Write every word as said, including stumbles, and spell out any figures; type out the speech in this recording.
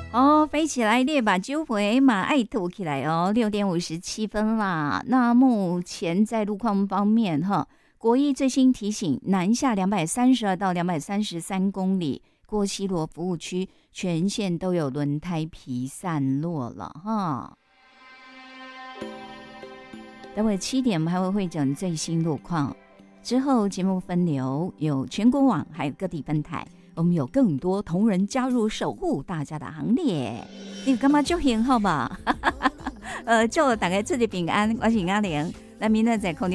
哦，飞起来，列把酒杯嘛，爱吐起来哦。六点五十七分啦。那目前在路况方面哈，国一最新提醒，南下两百三十二到两百三十三公里，郭西罗服务区全线都有轮胎皮散落了哈。等会七点我们还会会诊最新路况，之后节目分流有全国网还有各地分台。我们有更多同仁加入守护大家的行列，你干嘛就很好吧？呃，祝大家出入平安，我是阿玲，那明天在空中。